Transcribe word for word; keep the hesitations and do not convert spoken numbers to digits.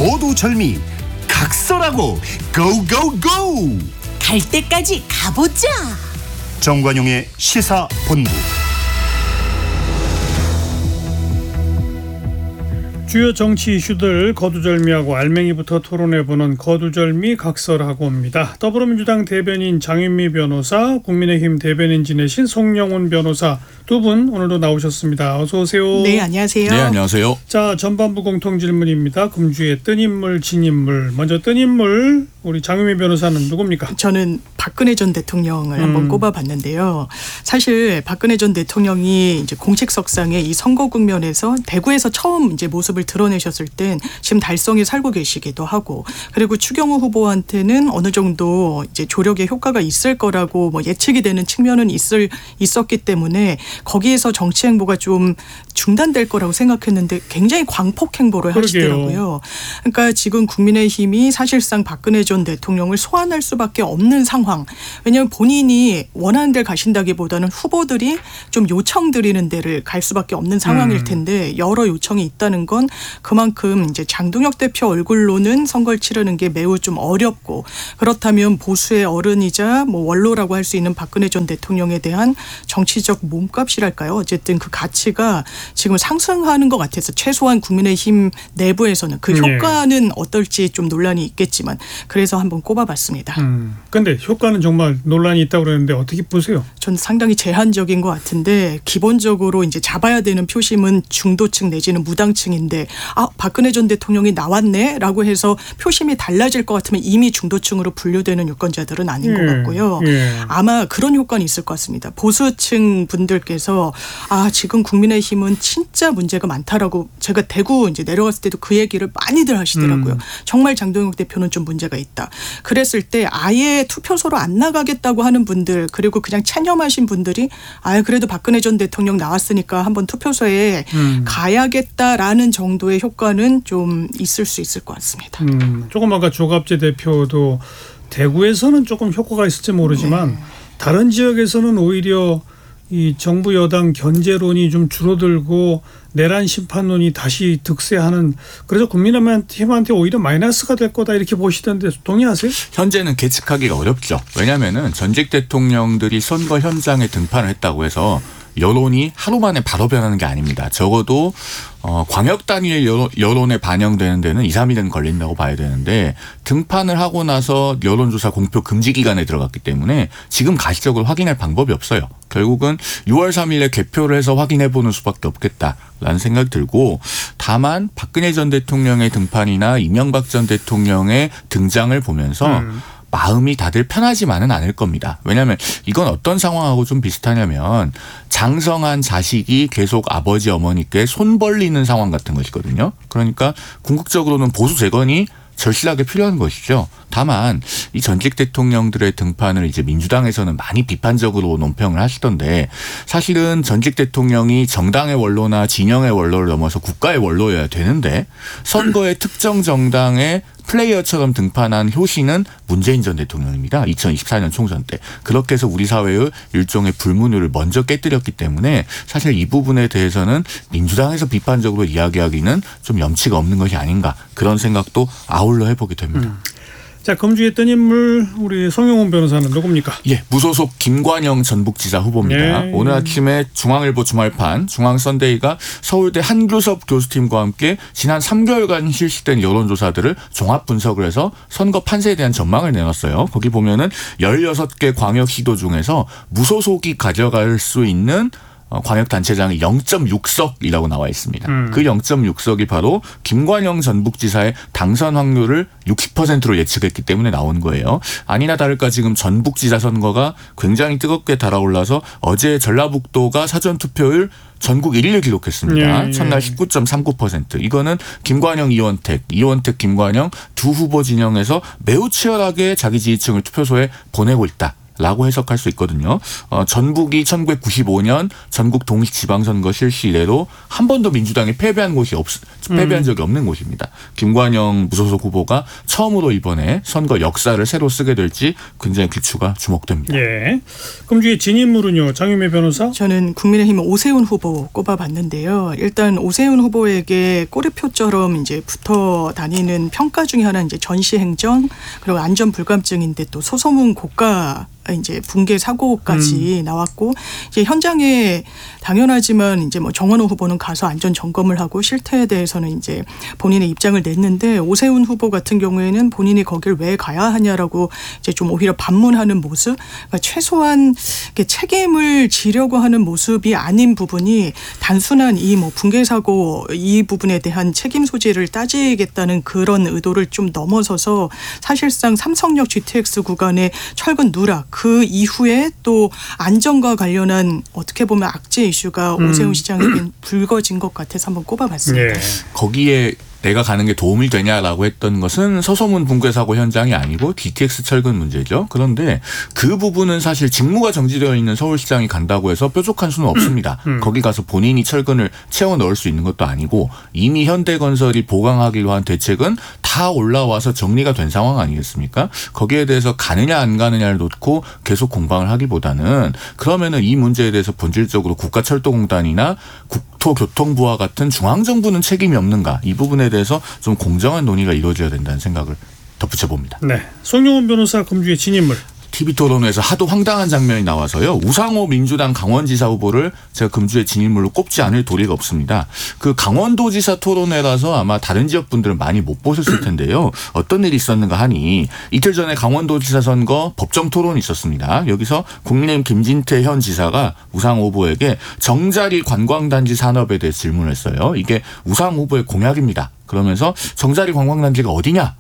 거두절미 각설하고 고고고 갈 때까지 가보자. 정관용의 시사본부. 주요 정치 이슈들 거두절미하고 알맹이부터 토론해보는 거두절미 각설하고입니다. 더불어민주당 대변인 장윤미 변호사, 국민의힘 대변인 지내신 송영훈 변호사 두 분 오늘도 나오셨습니다. 어서 오세요. 네, 안녕하세요. 네, 안녕하세요. 자, 전반부 공통 질문입니다. 금주의 뜬 인물, 진 인물. 먼저 뜬 인물, 우리 장윤미 변호사는 누굽니까? 저는 박근혜 전 대통령을 음. 한번 꼽아봤는데요. 사실 박근혜 전 대통령이 이제 공식석상에 이 선거 국면에서 대구에서 처음 이제 모습을 드러내셨을 땐 지금 달성에 살고 계시기도 하고, 그리고 추경호 후보한테는 어느 정도 이제 조력의 효과가 있을 거라고 뭐 예측이 되는 측면은 있을 있었기 때문에 거기에서 정치 행보가 좀 중단될 거라고 생각했는데 굉장히 광폭 행보를 그러게요. 하시더라고요. 그러니까 지금 국민의힘이 사실상 박근혜 전 대통령을 소환할 수밖에 없는 상황. 왜냐하면 본인이 원하는 데를 가신다기보다는 후보들이 좀 요청드리는 데를 갈 수밖에 없는 상황일 텐데 여러 요청이 있다는 건 그만큼 이제 장동혁 대표 얼굴로는 선거를 치르는 게 매우 좀 어렵고, 그렇다면 보수의 어른이자 뭐 원로라고 할 수 있는 박근혜 전 대통령에 대한 정치적 몸값이랄까요? 어쨌든 그 가치가 지금 상승하는 것 같아서 최소한 국민의힘 내부에서는 그 효과는 네. 어떨지 좀 논란이 있겠지만 그래서 한번 꼽아봤습니다. 그런데 음, 효과는 정말 논란이 있다고 그러는데 어떻게 보세요? 저는 상당히 제한적인 것 같은데, 기본적으로 이제 잡아야 되는 표심은 중도층 내지는 무당층인데 아 박근혜 전 대통령이 나왔네라고 해서 표심이 달라질 것 같으면 이미 중도층으로 분류되는 유권자들은 아닌 예, 것 같고요. 예. 아마 그런 효과는 있을 것 같습니다. 보수층 분들께서 아 지금 국민의힘은 진짜 문제가 많다라고, 제가 대구 이제 내려갔을 때도 그 얘기를 많이들 하시더라고요. 음. 정말 장동혁 대표는 좀 문제가 있다. 그랬을 때 아예 투표소로 안 나가겠다고 하는 분들, 그리고 그냥 체념하신 분들이 아 그래도 박근혜 전 대통령 나왔으니까 한번 투표소에 음. 가야겠다라는 정도의 효과는 좀 있을 수 있을 것 같습니다. 음, 조금 아까 조갑재 대표도 대구에서는 조금 효과가 있을지 모르지만 네. 다른 지역에서는 오히려 이 정부 여당 견제론이 좀 줄어들고 내란 심판론이 다시 득세하는, 그래서 국민의힘한테 오히려 마이너스가 될 거다 이렇게 보시던데 동의하세요? 현재는 계측하기가 어렵죠. 왜냐하면은 전직 대통령들이 선거 현장에 등판을 했다고 해서 여론이 하루 만에 바로 변하는 게 아닙니다. 적어도 어, 광역 단위의 여론, 여론에 반영되는 데는 이, 삼 일은 걸린다고 봐야 되는데, 등판을 하고 나서 여론조사 공표 금지 기간에 들어갔기 때문에 지금 가시적으로 확인할 방법이 없어요. 결국은 유월 삼일에 개표를 해서 확인해보는 수밖에 없겠다라는 생각이 들고, 다만 박근혜 전 대통령의 등판이나 이명박 전 대통령의 등장을 보면서 음. 마음이 다들 편하지만은 않을 겁니다. 왜냐하면 이건 어떤 상황하고 좀 비슷하냐면 장성한 자식이 계속 아버지 어머니께 손 벌리는 상황 같은 것이거든요. 그러니까 궁극적으로는 보수 재건이 절실하게 필요한 것이죠. 다만 이 전직 대통령들의 등판을 이제 민주당에서는 많이 비판적으로 논평을 하시던데, 사실은 전직 대통령이 정당의 원로나 진영의 원로를 넘어서 국가의 원로여야 되는데 선거의 특정 정당의 플레이어처럼 등판한 효시는 문재인 전 대통령입니다. 이천이십사 년 총선 때. 그렇게 해서 우리 사회의 일종의 불문율을 먼저 깨뜨렸기 때문에 사실 이 부분에 대해서는 민주당에서 비판적으로 이야기하기는 좀 염치가 없는 것이 아닌가, 그런 생각도 아울러 해보게 됩니다. 음. 자, 금주의 뜬 인물 우리 송영훈 변호사는 누굽니까? 예, 무소속 김관영 전북지사 후보입니다. 네. 오늘 아침에 중앙일보 주말판 중앙선데이가 서울대 한규섭 교수팀과 함께 지난 삼 개월간 실시된 여론조사들을 종합 분석을 해서 선거 판세에 대한 전망을 내놨어요. 거기 보면은 열여섯 개 광역시도 중에서 무소속이 가져갈 수 있는 광역단체장이 영 점 육 석이라고 나와 있습니다. 음. 그 영 점 육 석이 바로 김관영 전북지사의 당선 확률을 육십 퍼센트로 예측했기 때문에 나온 거예요. 아니나 다를까 지금 전북지사 선거가 굉장히 뜨겁게 달아올라서 어제 전라북도가 사전투표율 전국 일 위를 기록했습니다. 예, 예. 첫날 십구 점 삼구 퍼센트. 이거는 김관영, 이원택, 이원택, 김관영 두 후보 진영에서 매우 치열하게 자기 지지층을 투표소에 보내고 있다. 라고 해석할 수 있거든요. 어, 전북이 천구백구십오 년 전국 동시지방선거 실시 이래로 한 번도 민주당이 패배한 곳이 없, 패배한 적이 없는 곳입니다. 김관영 무소속 후보가 처음으로 이번에 선거 역사를 새로 쓰게 될지 굉장히 귀추가 주목됩니다. 예. 그럼 뒤에 진인물은요, 장유미 변호사? 저는 국민의힘 오세훈 후보 꼽아봤는데요. 일단 오세훈 후보에게 꼬리표처럼 이제 붙어 다니는 평가 중에 하나 이제 전시행정 그리고 안전불감증인데 또 소소문 고가 이제 붕괴 사고까지 음. 나왔고 이제 현장에 당연하지만 이제 뭐 정원호 후보는 가서 안전 점검을 하고 실태에 대해서는 이제 본인의 입장을 냈는데 오세훈 후보 같은 경우에는 본인이 거길 왜 가야 하냐라고 이제 좀 오히려 반문하는 모습, 그러니까 최소한 책임을 지려고 하는 모습이 아닌 부분이 단순한 이 뭐 붕괴 사고 이 부분에 대한 책임 소재를 따지겠다는 그런 의도를 좀 넘어서서 사실상 삼성역 지티엑스 구간의 철근 누락 그 이후에 또 안전과 관련한 어떻게 보면 악재 이슈가 음. 오세훈 시장에겐 불거진 것 같아서 한번 꼽아봤습니다. 예. 거기에 내가 가는 게 도움이 되냐라고 했던 것은 서소문 붕괴 사고 현장이 아니고 디티엑스 철근 문제죠. 그런데 그 부분은 사실 직무가 정지되어 있는 서울시장이 간다고 해서 뾰족한 수는 없습니다. 음. 거기 가서 본인이 철근을 채워 넣을 수 있는 것도 아니고 이미 현대건설이 보강하기로 한 대책은 다 올라와서 정리가 된 상황 아니겠습니까? 거기에 대해서 가느냐 안 가느냐를 놓고 계속 공방을 하기보다는 그러면은 이 문제에 대해서 본질적으로 국가철도공단이나 국토교통부와 같은 중앙정부는 책임이 없는가 이 부분에 대해서 좀 공정한 논의가 이루어져야 된다는 생각을 덧붙여 봅니다. 네, 송영훈 변호사 금주의 진인물. 티비 토론에서 하도 황당한 장면이 나와서요. 우상호 민주당 강원지사 후보를 제가 금주의 진인물로 꼽지 않을 도리가 없습니다. 그 강원도지사 토론회라서 아마 다른 지역 분들은 많이 못 보셨을 텐데요. 어떤 일이 있었는가 하니 이틀 전에 강원도지사 선거 법정 토론이 있었습니다. 여기서 국민의힘 김진태 현 지사가 우상호 후보에게 정자리 관광단지 산업에 대해 질문을 했어요. 이게 우상호 후보의 공약입니다. 그러면서 정자리 관광단지가 어디냐?